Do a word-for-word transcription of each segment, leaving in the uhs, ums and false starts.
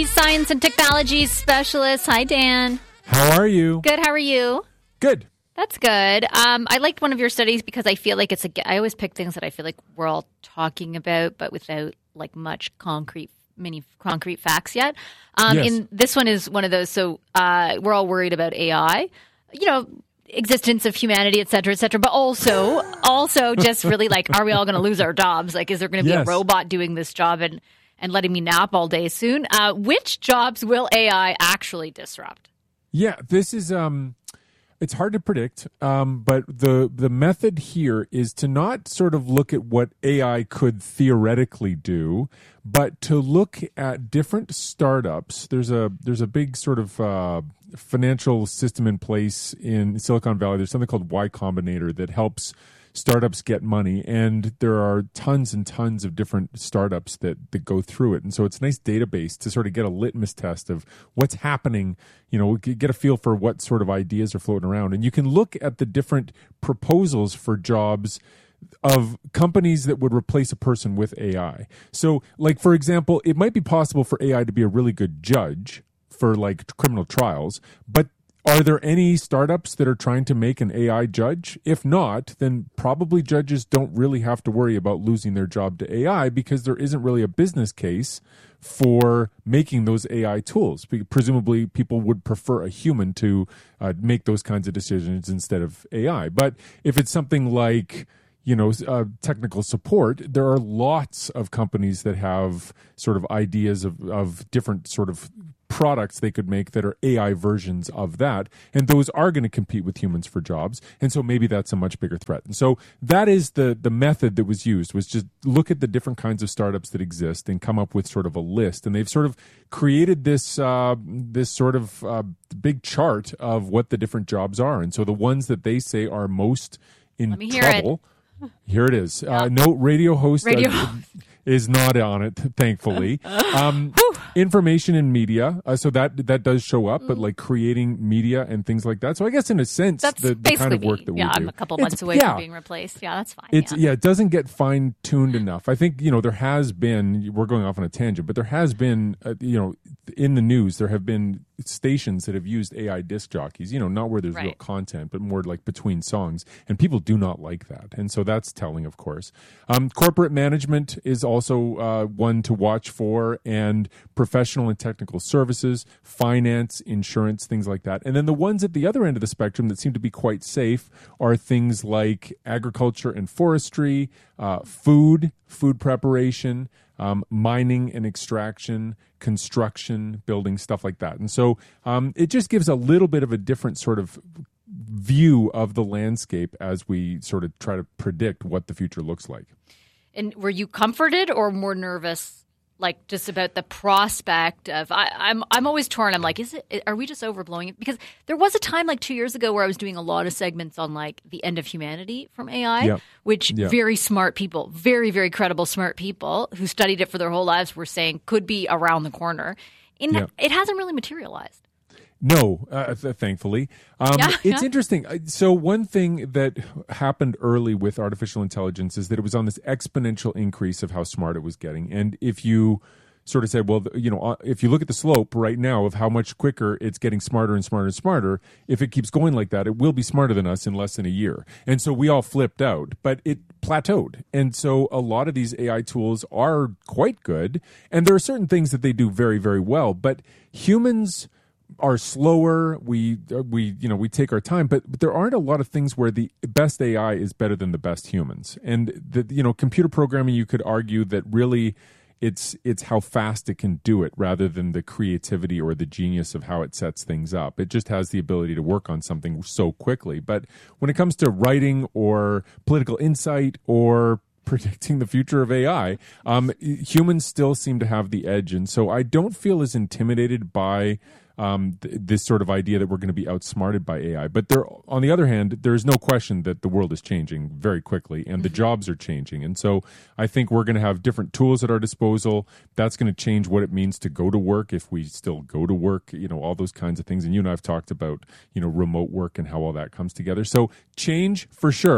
Science and technology specialist. Hi, Dan. How are you? Good. How are you? Good. That's good. Um, I liked one of your studies because I feel like it's a. I always pick things that I feel like we're all talking about, but without like much concrete, many concrete facts yet. Um, Yes. And this one is one of those. So uh, we're all worried about A I. You know, existence of humanity, et cetera, et cetera. But also, also just really like, are we all going to lose our jobs? Like, is there going to be Yes. a robot doing this job and and letting me nap all day soon? Uh, which jobs will A I actually disrupt? Yeah, this is um it's hard to predict, um, but the the method here is to not sort of look at what A I could theoretically do, but to look at different startups. There's a there's a big sort of uh, financial system in place in Silicon Valley. There's something called Y Combinator that helps startups get money, and there are tons and tons of different startups that that go through it. And so it's a nice database to sort of get a litmus test of what's happening, you know, get a feel for what sort of ideas are floating around. And you can look at the different proposals for jobs of companies that would replace a person with A I. So, like, for example, it might be possible for A I to be a really good judge for like criminal trials, but are there any startups that are trying to make an A I judge? If not, then probably judges don't really have to worry about losing their job to A I because there isn't really a business case for making those A I tools. Presumably, people would prefer a human to uh, make those kinds of decisions instead of A I. But if it's something like, you know, uh, technical support, there are lots of companies that have sort of ideas of, of different sort of products they could make that are A I versions of that. And those are going to compete with humans for jobs. And so maybe that's a much bigger threat. And so that is the, the method that was used, was just look at the different kinds of startups that exist and come up with sort of a list. And they've sort of created this, uh, this sort of uh, big chart of what the different jobs are. And so the ones that they say are most in Let me hear trouble. It. Here it is. Uh, no radio host, Radio uh, is not on it, thankfully. Um, information and media, uh, so that that does show up, but like creating media and things like that. So I guess in a sense, That's the, the kind of basically work me. that Yeah, we do, I'm a couple it's- months away yeah, from being replaced. Yeah, that's fine. It's yeah. yeah, it doesn't get fine tuned enough. I think, you know, there has been. We're going off on a tangent, but there has been, uh, you know, in the news there have been stations that have used A I disc jockeys. You know, not where there's real Right. content, but more like between songs, and people do not like that, and so that's telling, of course. Um, corporate management is also uh, one to watch for, and professional and technical services, finance, insurance, things like that. And then the ones at the other end of the spectrum that seem to be quite safe are things like agriculture and forestry, uh, food, food preparation, um, mining and extraction, construction, building, stuff like that. And so um, it just gives a little bit of a different sort of view of the landscape as we sort of try to predict what the future looks like. And were you comforted or more nervous, like just about the prospect of? I, I'm I'm always torn. I'm like, is it? Are we just overblowing it? Because there was a time like two years ago where I was doing a lot of segments on like the end of humanity from A I, Yeah. which Yeah. very smart people, very very credible smart people who studied it for their whole lives were saying could be around the corner. And Yeah. it hasn't really materialized. No, uh, th- thankfully. Um, Yeah, it's yeah. interesting. Uh, So one thing that happened early with artificial intelligence is that it was on this exponential increase of how smart it was getting. And if you sort of said, well, th- you know, uh, if you look at the slope right now of how much quicker it's getting smarter and smarter and smarter, if it keeps going like that, it will be smarter than us in less than a year. And so we all flipped out, but it plateaued. And so a lot of these A I tools are quite good. And there are certain things that they do very, very well. But humans are slower. We we you know we take our time, but, but there aren't a lot of things where the best A I is better than the best humans. And the you know computer programming, you could argue that really it's it's how fast it can do it rather than the creativity or the genius of how it sets things up. It just has the ability to work on something so quickly. But when it comes to writing or political insight or predicting the future of A I, um, humans still seem to have the edge. And so I don't feel as intimidated by um, th- this sort of idea that we're going to be outsmarted by A I. But there, on the other hand, there's no question that the world is changing very quickly and the jobs are changing. And so I think we're going to have different tools at our disposal. That's going to change what it means to go to work, if we still go to work, you know, all those kinds of things. And you and I have talked about, you know, remote work and how all that comes together. So change for sure,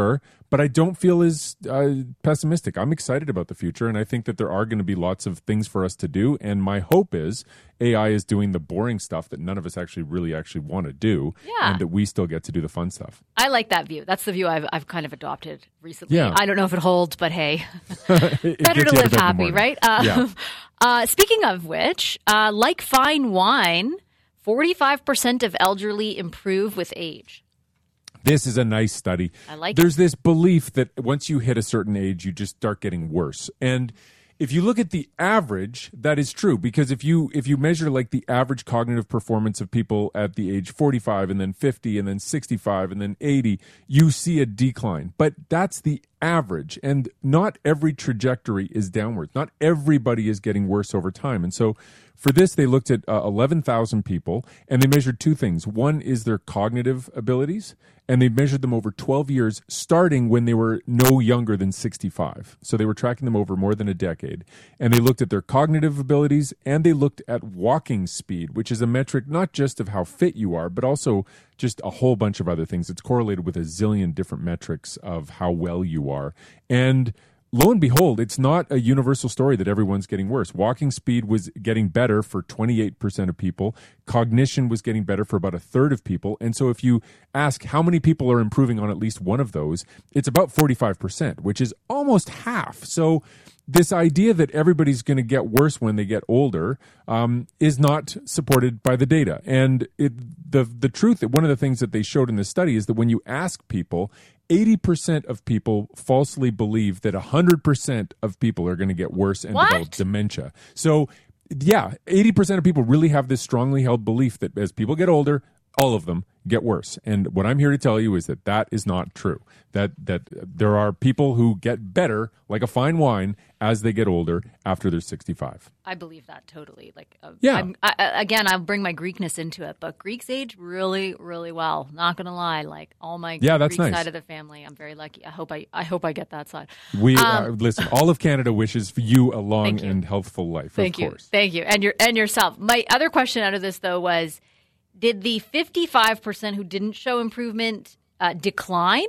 but I don't feel as uh, pessimistic. I'm excited about the future, and I think that there are going to be lots of things for us to do. And my hope is A I is doing the boring stuff that none of us actually really actually want to do, yeah. and that we still get to do the fun stuff. I like that view. That's the view I've I've kind of adopted recently. Yeah. I don't know if it holds, but hey, it better to live happy, right? Uh, yeah. uh, speaking of which, uh, like fine wine, forty-five percent of elderly improve with age. This is a nice study. I like There's it. this belief that once you hit a certain age, you just start getting worse. And if you look at the average, that is true, because if you if you measure like the average cognitive performance of people at the age forty-five and then fifty and then sixty-five and then eighty, you see a decline. But that's the average, and not every trajectory is downward. Not everybody is getting worse over time. And so for this, they looked at uh, eleven thousand people, and they measured two things. One is their cognitive abilities, and they measured them over twelve years, starting when they were no younger than sixty-five. So they were tracking them over more than a decade. And they looked at their cognitive abilities, and they looked at walking speed, which is a metric not just of how fit you are, but also just a whole bunch of other things. It's correlated with a zillion different metrics of how well you are. And lo and behold, it's not a universal story that everyone's getting worse. Walking speed was getting better for twenty-eight percent of people. Cognition was getting better for about a third of people. And so if you ask how many people are improving on at least one of those, it's about forty-five percent, which is almost half. So this idea that everybody's going to get worse when they get older um, is not supported by the data. And it, the the truth, one of the things that they showed in this study is that when you ask people, eighty percent of people falsely believe that one hundred percent of people are going to get worse and What? develop dementia. So, yeah, eighty percent of people really have this strongly held belief that as people get older, all of them get worse. And what I'm here to tell you is that that is not true. That that there are people who get better, like a fine wine, as they get older after they're sixty-five. I believe that totally. Like, uh, Yeah. I'm, I, I- again, I'll bring my Greekness into it, but Greeks age really, really well. Not gonna lie, like all my Yeah, that's Greek nice. side of the family, I'm very lucky. I hope I, I hope I get that side. We Um, uh, listen. All of Canada wishes for you a long Thank you. and healthful life. Thank of you, course. thank you, and your and yourself. My other question out of this though was, did the fifty-five percent who didn't show improvement uh, decline,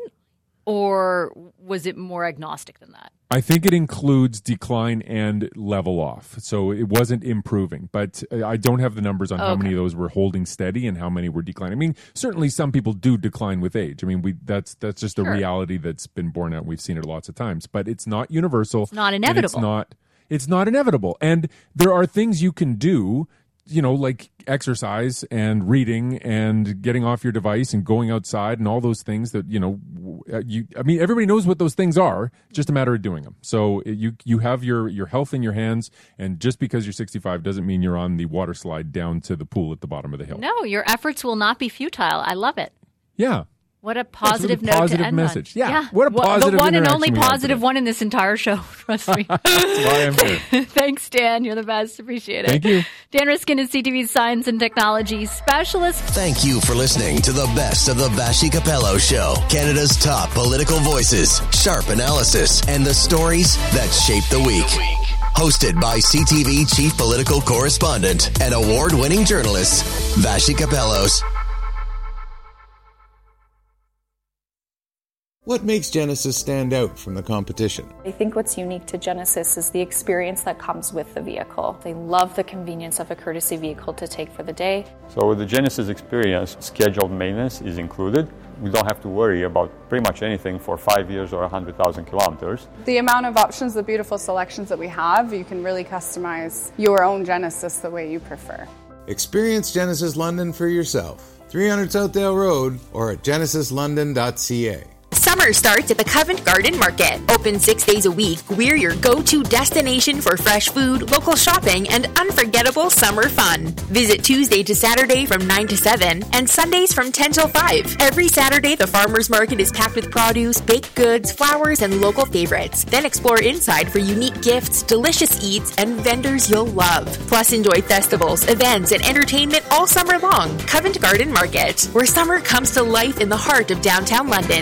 or was it more agnostic than that? I think it includes decline and level off. So it wasn't improving, but uh, I don't have the numbers on how Okay. many of those were holding steady and how many were declining. I mean, certainly some people do decline with age. I mean, we that's that's just a Sure. reality that's been borne out. We've seen it lots of times, but it's not universal. It's not It's inevitable. not it's not inevitable. And there are things you can do, you know, like exercise and reading and getting off your device and going outside and all those things that, you know, uh, you, I mean, everybody knows what those things are, just a matter of doing them. So uh, you, you have your, your health in your hands, and just because you're sixty-five doesn't mean you're on the water slide down to the pool at the bottom of the hill. No, your efforts will not be futile. I love it. Yeah. What a really positive note positive to end message. on. Yeah, what a Wha- positive The one and interaction only we had positive today. one in this entire show. Trust me. That's why I'm here. Thanks, Dan. You're the best. Appreciate it. Thank you. Dan Riskin is C T V's science and technology specialist. Thank you for listening to the best of the Vashi Capello Show, Canada's top political voices, sharp analysis, and the stories that shape the week. Hosted by C T V chief political correspondent and award-winning journalist, Vashi Capellos. What makes Genesis stand out from the competition? I think what's unique to Genesis is the experience that comes with the vehicle. They love the convenience of a courtesy vehicle to take for the day. So with the Genesis experience, scheduled maintenance is included. We don't have to worry about pretty much anything for five years or one hundred thousand kilometers. The amount of options, the beautiful selections that we have, you can really customize your own Genesis the way you prefer. Experience Genesis London for yourself. three hundred Southdale Road or at genesis london dot c a. Summer starts at the Covent Garden Market. Open six days a week, we're your go-to destination for fresh food, local shopping, and unforgettable summer fun. Visit Tuesday to Saturday from nine to seven and Sundays from ten till five. Every Saturday, the farmers market is packed with produce, baked goods, flowers, and local favorites. Then explore inside for unique gifts, delicious eats, and vendors you'll love. Plus, enjoy festivals, events, and entertainment all summer long. Covent Garden Market, where summer comes to life in the heart of downtown London.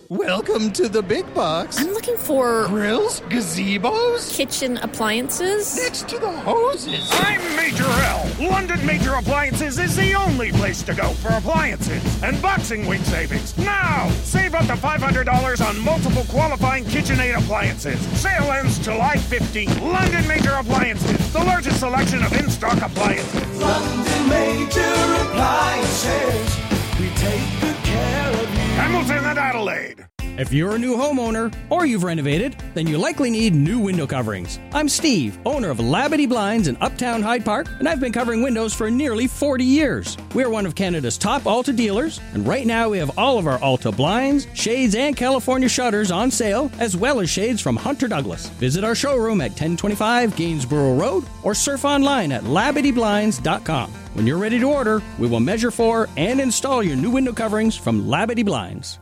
Welcome to the big box. I'm looking for... Grills? Gazebos? Kitchen appliances? Next to the hoses. I'm Major L. London Major Appliances is the only place to go for appliances and boxing week savings. Now, save up to five hundred dollars on multiple qualifying KitchenAid appliances. Sale ends July fifteenth. London Major Appliances, the largest selection of in-stock appliances. London Major Appliances, we take good care of you. Hamilton and Adelaide. If you're a new homeowner or you've renovated, then you likely need new window coverings. I'm Steve, owner of Labadee Blinds in Uptown Hyde Park, and I've been covering windows for nearly forty years. We're one of Canada's top Alta dealers, and right now we have all of our Alta blinds, shades, and California shutters on sale, as well as shades from Hunter Douglas. Visit our showroom at ten twenty-five Gainsborough Road or surf online at labadee blinds dot com. When you're ready to order, we will measure for and install your new window coverings from Labadee Blinds.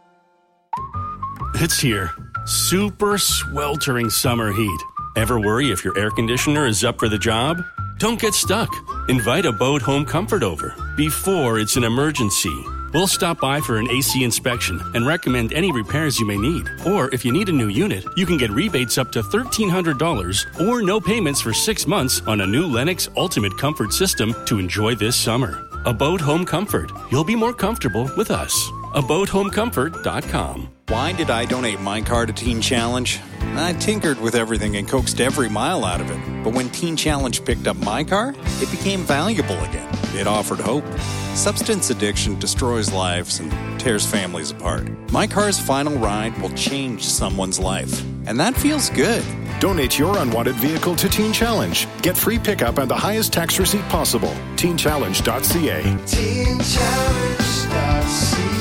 It's here. Super sweltering summer heat. Ever worry if your air conditioner is up for the job? Don't get stuck. Invite Abode Home Comfort over before it's an emergency. We'll stop by for an A C inspection and recommend any repairs you may need. Or if you need a new unit, you can get rebates up to thirteen hundred dollars or no payments for six months on a new Lennox Ultimate Comfort System to enjoy this summer. Abode Home Comfort. You'll be more comfortable with us. abode home comfort dot com. Why did I donate my car to Teen Challenge? I tinkered with everything and coaxed every mile out of it. But when Teen Challenge picked up my car, it became valuable again. It offered hope. Substance addiction destroys lives and tears families apart. My car's final ride will change someone's life. And that feels good. Donate your unwanted vehicle to Teen Challenge. Get free pickup and the highest tax receipt possible. teen challenge dot c a. teen challenge dot c a.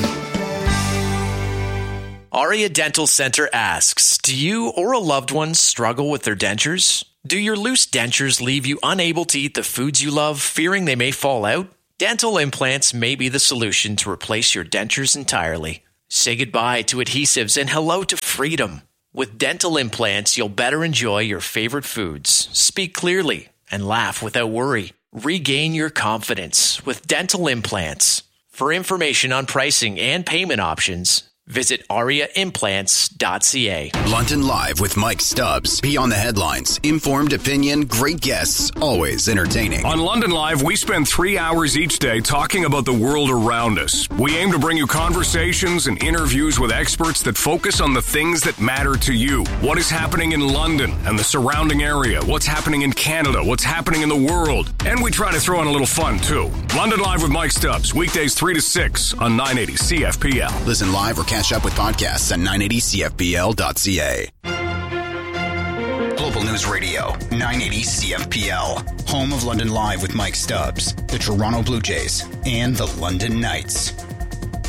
Aria Dental Center asks, do you or a loved one struggle with their dentures? Do your loose dentures leave you unable to eat the foods you love, fearing they may fall out? Dental implants may be the solution to replace your dentures entirely. Say goodbye to adhesives and hello to freedom. With dental implants, you'll better enjoy your favorite foods, speak clearly, and laugh without worry. Regain your confidence with dental implants. For information on pricing and payment options, visit aria implants dot c a. London Live with Mike Stubbs. Beyond the headlines. Informed opinion, great guests, always entertaining. On London Live, we spend three hours each day talking about the world around us. We aim to bring you conversations and interviews with experts that focus on the things that matter to you. What is happening in London and the surrounding area? What's happening in Canada? What's happening in the world? And we try to throw in a little fun, too. London Live with Mike Stubbs. Weekdays three to six on nine eighty C F P L. Listen live or catch up with podcasts at nine eighty C F P L dot C A. Global News Radio, nine eighty C F P L. Home of London Live with Mike Stubbs, the Toronto Blue Jays, and the London Knights.